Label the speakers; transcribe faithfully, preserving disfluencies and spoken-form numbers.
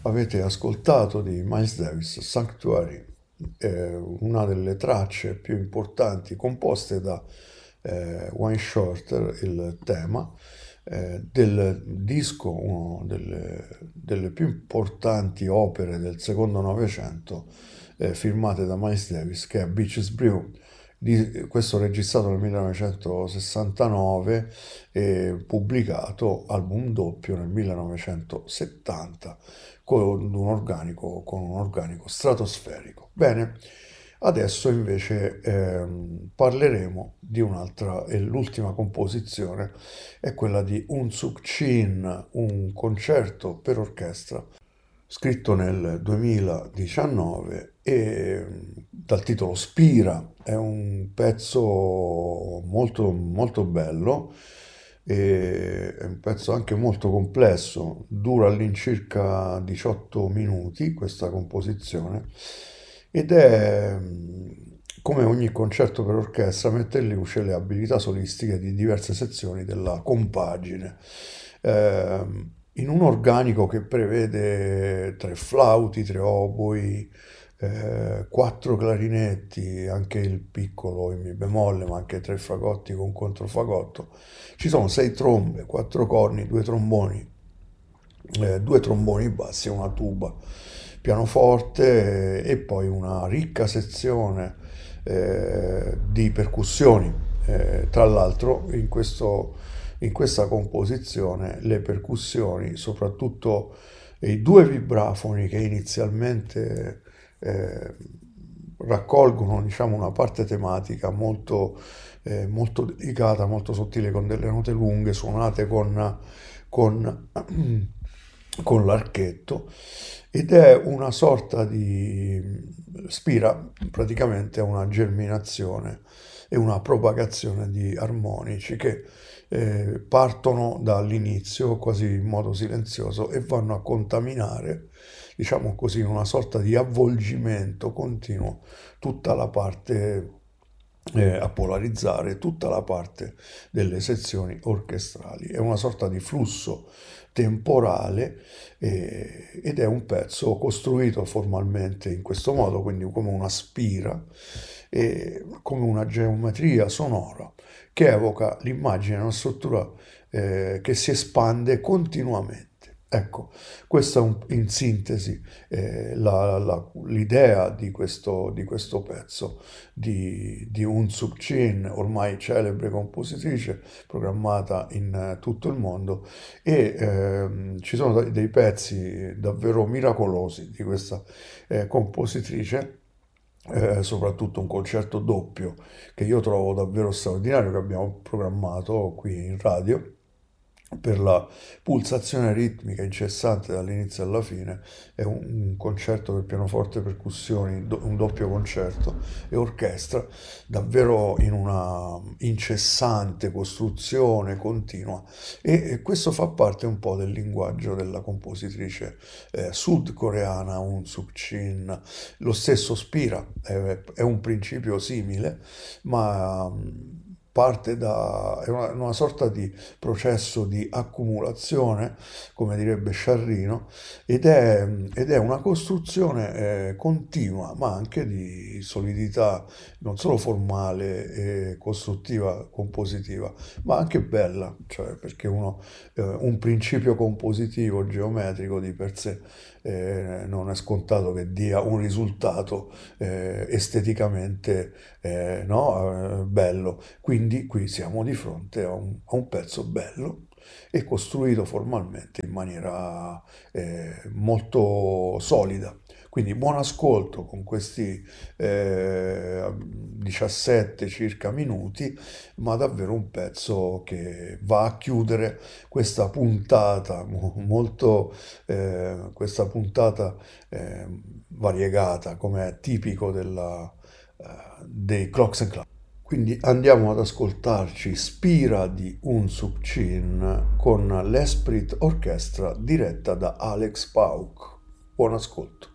Speaker 1: Avete ascoltato di Miles Davis Sanctuary, eh, una delle tracce più importanti composte da eh, Wayne Shorter, il tema eh, del disco, una delle, delle più importanti opere del secondo Novecento eh, firmate da Miles Davis, che è Beaches Brew. Di, questo registrato nel millenovecentosessantanove e pubblicato album doppio nel millenovecentosettanta con un organico, con un organico stratosferico. Bene, adesso invece ehm, parleremo di un'altra, e l'ultima composizione è quella di Un Suk Chin, un concerto per orchestra scritto nel duemiladiciannove e dal titolo Spira. È un pezzo molto, molto bello, e è un pezzo anche molto complesso, dura all'incirca diciotto minuti questa composizione ed è, come ogni concerto per orchestra, mette in luce le abilità solistiche di diverse sezioni della compagine. Eh, in un organico che prevede tre flauti, tre oboi, eh, quattro clarinetti, anche il piccolo in mi bemolle, ma anche tre fagotti con controfagotto. Ci sono sei trombe, quattro corni, due tromboni, eh, due tromboni bassi e una tuba, pianoforte eh, e poi una ricca sezione eh, di percussioni. Eh, tra l'altro in questo in questa composizione le percussioni, soprattutto i due vibrafoni che inizialmente eh, raccolgono, diciamo, una parte tematica molto, eh, molto delicata, molto sottile, con delle note lunghe suonate con, con, con l'archetto, ed è una sorta di spira praticamente a una germinazione e una propagazione di armonici che eh, partono dall'inizio quasi in modo silenzioso e vanno a contaminare, diciamo così, in una sorta di avvolgimento continuo tutta la parte, eh, a polarizzare tutta la parte delle sezioni orchestrali. È una sorta di flusso temporale eh, ed è un pezzo costruito formalmente in questo modo, quindi come una spira, eh, come una geometria sonora che evoca l'immagine, una struttura eh, che si espande continuamente. Ecco, questa è un, in sintesi eh, la, la, l'idea di questo, di questo pezzo di, di Un Suk Chin, ormai celebre compositrice programmata in uh, tutto il mondo, e ehm, ci sono dei pezzi davvero miracolosi di questa eh, compositrice. Eh, soprattutto un concerto doppio che io trovo davvero straordinario, che abbiamo programmato qui in radio, per la pulsazione ritmica incessante dall'inizio alla fine. È un, un concerto per pianoforte e percussioni, do, un doppio concerto e orchestra, davvero in una incessante costruzione continua, e, e questo fa parte un po' del linguaggio della compositrice eh, sudcoreana Un Suk Chin. Lo stesso Spira, è, è un principio simile, ma parte da è una, una sorta di processo di accumulazione, come direbbe Sciarrino, ed è, ed è una costruzione eh, continua, ma anche di solidità, non solo formale e costruttiva, compositiva, ma anche bella, cioè perché uno, eh, un principio compositivo geometrico di per sé eh, non è scontato che dia un risultato eh, esteticamente eh, no, eh, bello. Quindi qui siamo di fronte a un, a un pezzo bello e costruito formalmente in maniera eh, molto solida. Quindi buon ascolto con questi eh, diciassette circa minuti, ma davvero un pezzo che va a chiudere questa puntata molto, eh, questa puntata eh, variegata, come è tipico della, eh, dei Clocks and Clubs. Quindi andiamo ad ascoltarci Spira di Un Suk Chin con l'Esprit Orchestra diretta da Alex Pauk. Buon ascolto.